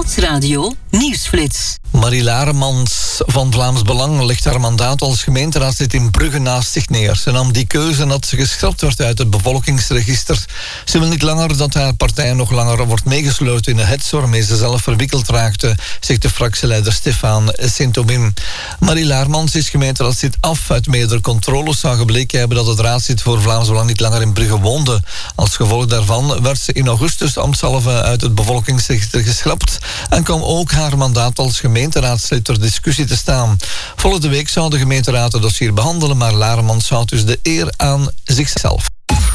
Nieuwsradio Nieuwsflits. Marie Laremans van Vlaams Belang legt haar mandaat als gemeenteraadslid in Brugge naast zich neer. Ze nam die keuze nadat ze geschrapt werd uit het bevolkingsregister. Ze wil niet langer dat haar partij nog langer wordt meegesloten in een hets waarmee ze zelf verwikkeld raakte, zegt de fractieleider Stefan Sint-Omer. Marie Laremans is gemeenteraadslid af. Uit meerdere controles zou gebleken hebben dat het raadslid voor Vlaams Belang niet langer in Brugge woonde. Als gevolg daarvan werd ze in augustus ambtshalve uit het bevolkingsregister geschrapt en kwam ook haar mandaat als gemeenteraadslid ter discussie te staan. Volgende week zou de gemeenteraad het dossier behandelen, maar Laremans houdt dus de eer aan zichzelf.